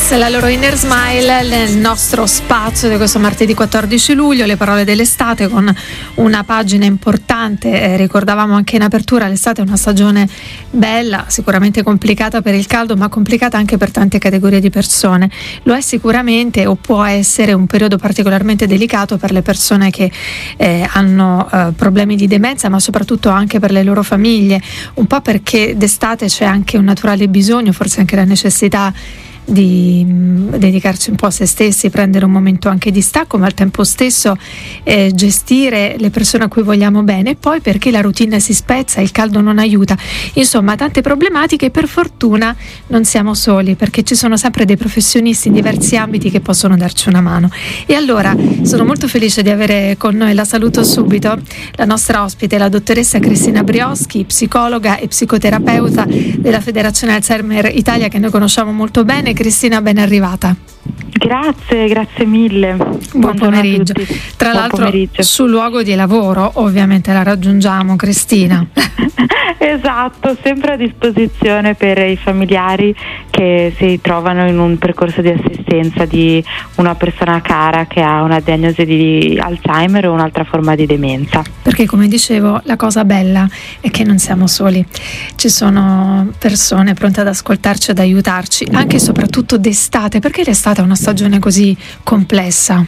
Kiss, la loro Inner Smile, nel nostro spazio di questo martedì 14 luglio, le parole dell'estate con una pagina importante. Ricordavamo anche in apertura, l'estate è una stagione bella, sicuramente complicata per il caldo, ma complicata anche per tante categorie di persone. Lo è sicuramente, o può essere, un periodo particolarmente delicato per le persone che hanno problemi di demenza, ma soprattutto anche per le loro famiglie, un po' perché d'estate c'è anche un naturale bisogno, forse anche la necessità di dedicarci un po' a se stessi, prendere un momento anche di stacco, ma al tempo stesso gestire le persone a cui vogliamo bene, e poi perché la routine si spezza, il caldo non aiuta, insomma tante problematiche. Per fortuna non siamo soli, perché ci sono sempre dei professionisti in diversi ambiti che possono darci una mano. E allora sono molto felice di avere con noi, la saluto subito, la nostra ospite, la dottoressa Cristina Brioschi, psicologa e psicoterapeuta della Federazione Alzheimer Italia, che noi conosciamo molto bene. Cristina, ben arrivata. Grazie mille. Buon pomeriggio. Tra l'altro sul luogo di lavoro ovviamente la raggiungiamo, Cristina. Esatto, sempre a disposizione per i familiari che si trovano in un percorso di assistenza di una persona cara che ha una diagnosi di Alzheimer o un'altra forma di demenza. Perché, come dicevo, la cosa bella è che non siamo soli, ci sono persone pronte ad ascoltarci, ad aiutarci, anche e soprattutto d'estate. Perché l'estate è una stagione così complessa?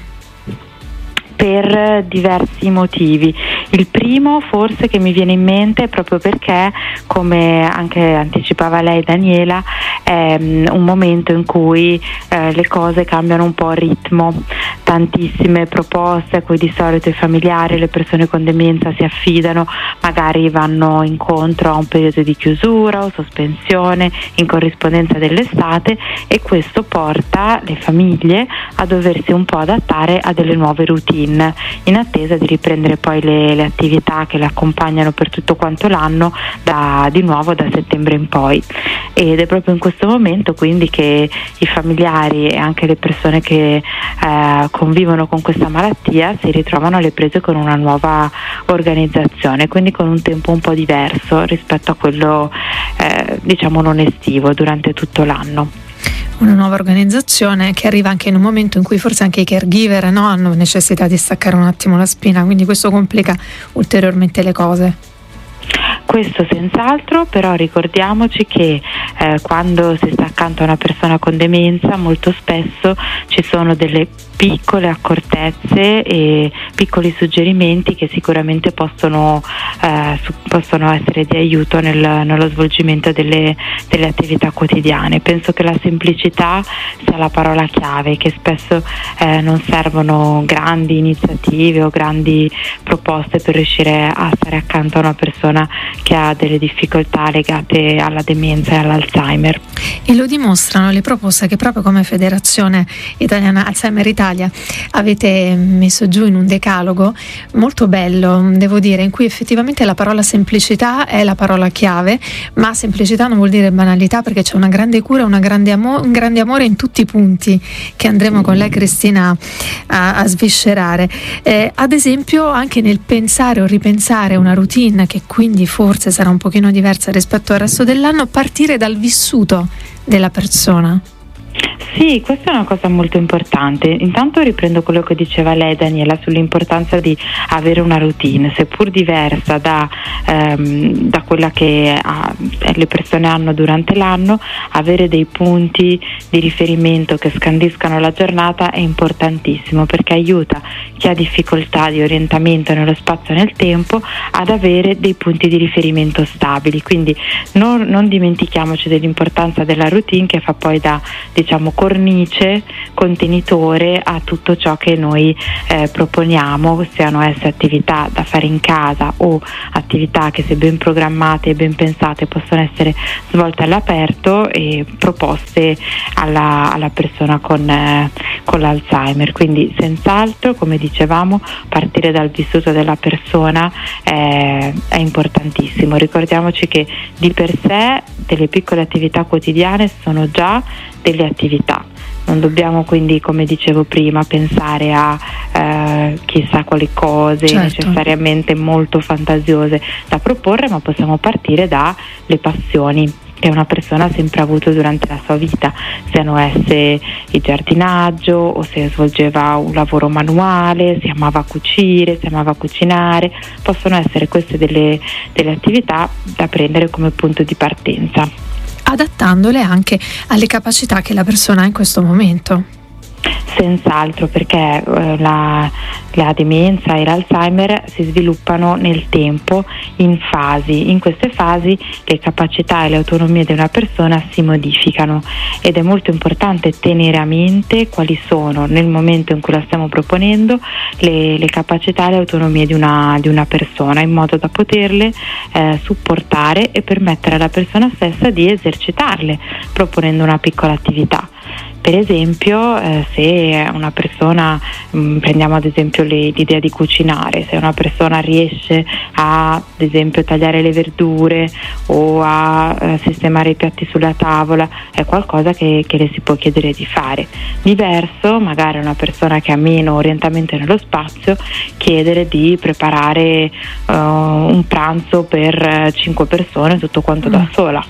Per diversi motivi. Il primo forse che mi viene in mente è proprio perché, come anche anticipava lei Daniela, è un momento in cui le cose cambiano un po' ritmo, tantissime proposte a cui di solito i familiari, le persone con demenza si affidano, magari vanno incontro a un periodo di chiusura o sospensione in corrispondenza dell'estate, e questo porta le famiglie a doversi un po' adattare a delle nuove routine in attesa di riprendere poi le attività che le accompagnano per tutto quanto l'anno di nuovo da settembre in poi. Ed è proprio in questo momento quindi che i familiari e anche le persone che convivono con questa malattia si ritrovano alle prese con una nuova organizzazione, quindi con un tempo un po' diverso rispetto a quello diciamo non estivo durante tutto l'anno. Una nuova organizzazione che arriva anche in un momento in cui forse anche i caregiver hanno necessità di staccare un attimo la spina, quindi questo complica ulteriormente le cose. Questo senz'altro, però ricordiamoci che quando si sta accanto a una persona con demenza molto spesso ci sono delle piccole accortezze e piccoli suggerimenti che sicuramente possono essere di aiuto nello svolgimento delle attività quotidiane. Penso che la semplicità sia la parola chiave, che spesso non servono grandi iniziative o grandi proposte per riuscire a stare accanto a una persona che ha delle difficoltà legate alla demenza e all'Alzheimer. E lo dimostrano le proposte che proprio come Federazione Italiana Alzheimer Italia avete messo giù in un decalogo molto bello, devo dire, in cui effettivamente la parola semplicità è la parola chiave, ma semplicità non vuol dire banalità, perché c'è una grande cura, un grande amore in tutti i punti che andremo con lei, Cristina, a sviscerare. Ad esempio anche nel pensare o ripensare una routine che quindi forse sarà un pochino diversa rispetto al resto dell'anno, partire dal vissuto della persona. Sì, questa è una cosa molto importante. Intanto riprendo quello che diceva lei, Daniela, sull'importanza di avere una routine, seppur diversa da quella che le persone hanno durante l'anno. Avere dei punti di riferimento che scandiscano la giornata è importantissimo, perché aiuta chi ha difficoltà di orientamento nello spazio e nel tempo ad avere dei punti di riferimento stabili. Quindi non dimentichiamoci dell'importanza della routine, che fa poi da, diciamo, cornice, contenitore a tutto ciò che noi proponiamo, siano esse attività da fare in casa o attività che, se ben programmate e ben pensate, possono essere svolte all'aperto e proposte alla persona con l'Alzheimer. Quindi senz'altro, come dicevamo, partire dal vissuto della persona è importantissimo. Ricordiamoci che di per sé delle piccole attività quotidiane sono già delle attività. Non dobbiamo quindi, come dicevo prima, pensare a chissà quali cose, certo, necessariamente molto fantasiose da proporre, ma possiamo partire dalle passioni che una persona ha sempre avuto durante la sua vita, siano esse il giardinaggio o se svolgeva un lavoro manuale, se amava cucire, se amava cucinare. Possono essere queste delle attività da prendere come punto di partenza, adattandole anche alle capacità che la persona ha in questo momento. Senz'altro, perché la demenza e l'Alzheimer si sviluppano nel tempo in fasi. In queste fasi le capacità e le autonomie di una persona si modificano ed è molto importante tenere a mente quali sono, nel momento in cui la stiamo proponendo, le capacità e le autonomie di una persona, in modo da poterle supportare e permettere alla persona stessa di esercitarle proponendo una piccola attività. Per esempio, se una persona, prendiamo ad esempio l'idea di cucinare, se una persona riesce ad esempio tagliare le verdure o a sistemare i piatti sulla tavola, è qualcosa che le si può chiedere di fare. Diverso, magari una persona che ha meno orientamento nello spazio, chiedere di preparare un pranzo per 5 persone tutto quanto da sola.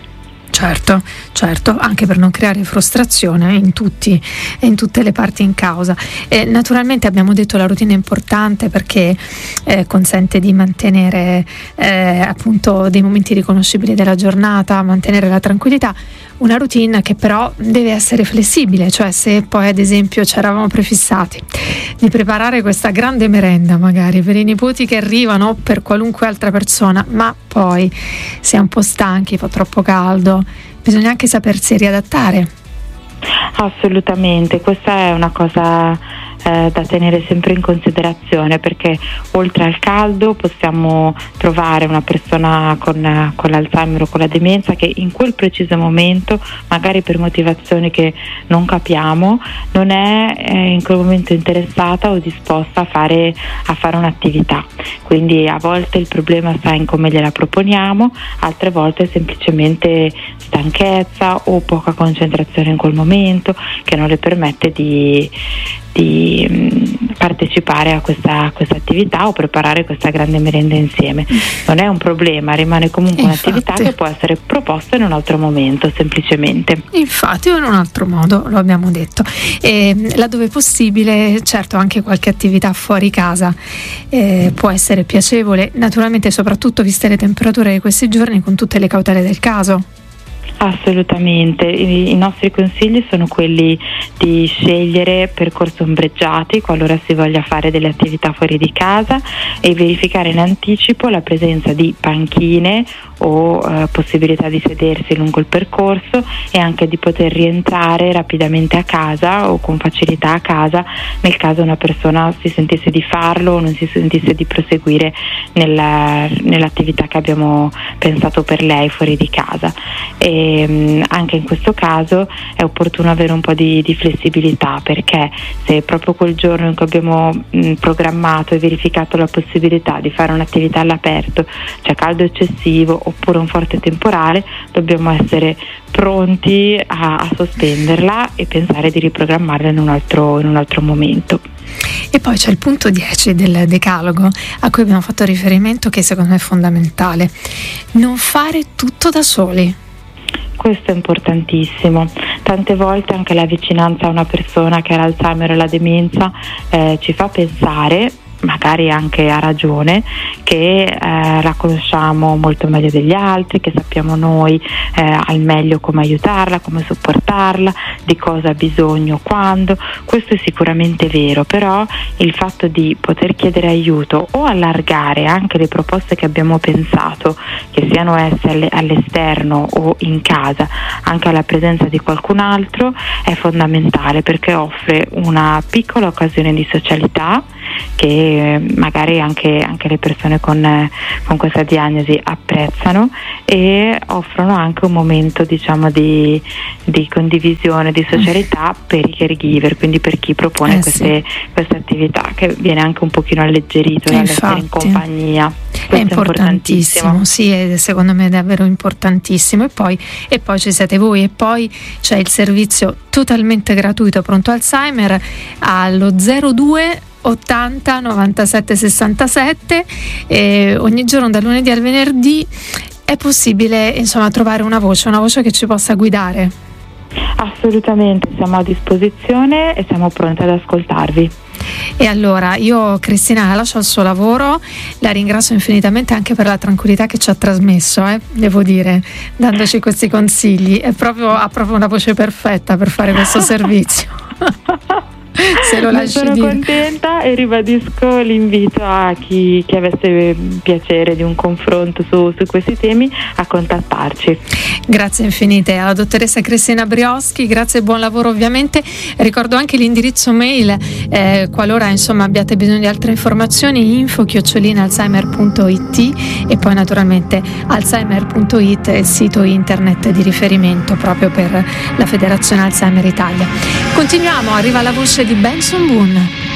Certo, anche per non creare frustrazione in tutte le parti in causa. Naturalmente abbiamo detto la routine è importante perché consente di mantenere appunto dei momenti riconoscibili della giornata, mantenere la tranquillità. Una routine che però deve essere flessibile, cioè se poi ad esempio ci eravamo prefissati di preparare questa grande merenda magari per i nipoti che arrivano, per qualunque altra persona, ma poi si è un po' stanchi, fa troppo caldo, bisogna anche sapersi riadattare. Assolutamente, questa è una cosa da tenere sempre in considerazione, perché oltre al caldo possiamo trovare una persona con l'Alzheimer o con la demenza che in quel preciso momento, magari per motivazioni che non capiamo, non è in quel momento interessata o disposta a fare un'attività. Quindi a volte il problema sta in come gliela proponiamo, altre volte è semplicemente stanchezza o poca concentrazione in quel momento che non le permette di partecipare a questa attività o preparare questa grande merenda insieme. Non è un problema, rimane comunque un'attività che può essere proposta in un altro momento, semplicemente. Infatti, o in un altro modo, lo abbiamo detto. E laddove possibile, certo, anche qualche attività fuori casa può essere piacevole, naturalmente soprattutto viste le temperature di questi giorni, con tutte le cautele del caso. Assolutamente, i nostri consigli sono quelli di scegliere percorsi ombreggiati qualora si voglia fare delle attività fuori di casa e verificare in anticipo la presenza di panchine o possibilità di sedersi lungo il percorso e anche di poter rientrare rapidamente a casa o con facilità a casa nel caso una persona si sentisse di farlo o non si sentisse di proseguire nell'attività che abbiamo pensato per lei fuori di casa. E anche in questo caso è opportuno avere un po' di flessibilità, perché se proprio quel giorno in cui abbiamo programmato e verificato la possibilità di fare un'attività all'aperto c'è caldo eccessivo oppure un forte temporale, dobbiamo essere pronti a sospenderla e pensare di riprogrammarla in un altro momento. E poi c'è il punto 10 del decalogo a cui abbiamo fatto riferimento, che secondo me è fondamentale: non fare tutto da soli. Questo è importantissimo. Tante volte anche la vicinanza a una persona che ha l'Alzheimer o la demenza ci fa pensare, magari anche a ragione, che la conosciamo molto meglio degli altri, che sappiamo noi al meglio come aiutarla, come supportarla, di cosa ha bisogno, quando. Questo è sicuramente vero, però il fatto di poter chiedere aiuto o allargare anche le proposte che abbiamo pensato, che siano esse all'esterno o in casa, anche alla presenza di qualcun altro, è fondamentale, perché offre una piccola occasione di socialità che magari anche le persone con questa diagnosi apprezzano, e offrono anche un momento, diciamo, di condivisione, di socialità per i caregiver, quindi per chi propone queste attività, che viene anche un pochino alleggerito dall'essere in compagnia. Questo è importantissimo, sì, è secondo me davvero importantissimo. E poi ci siete voi, e poi c'è il servizio totalmente gratuito Pronto Alzheimer allo 02 80 97 67 ogni giorno dal lunedì al venerdì, È possibile insomma trovare una voce che ci possa guidare? Assolutamente, siamo a disposizione e siamo pronti ad ascoltarvi. E allora io Cristina la lascio al suo lavoro, la ringrazio infinitamente anche per la tranquillità che ci ha trasmesso, devo dire, dandoci questi consigli. Ha proprio una voce perfetta per fare questo servizio. Se lo lasci sono dire. Contenta e ribadisco l'invito a chi avesse piacere di un confronto su questi temi a contattarci. Grazie infinite alla dottoressa Cristina Brioschi, grazie e buon lavoro ovviamente. Ricordo anche l'indirizzo mail qualora insomma abbiate bisogno di altre informazioni, info@alzheimer.it, e poi naturalmente alzheimer.it è il sito internet di riferimento proprio per la Federazione Alzheimer Italia. Continuiamo, arriva la voce di Benson Boone.